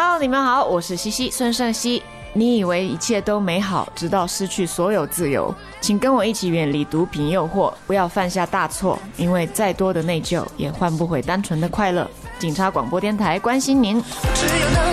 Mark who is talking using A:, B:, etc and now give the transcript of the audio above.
A: Hello， 你们好，我是西西孙盛熙。你以为一切都美好，直到失去所有自由，请跟我一起远离毒品诱惑，不要犯下大错，因为再多的内疚也换不回单纯的快乐。警察广播电台关心您。
B: 只有能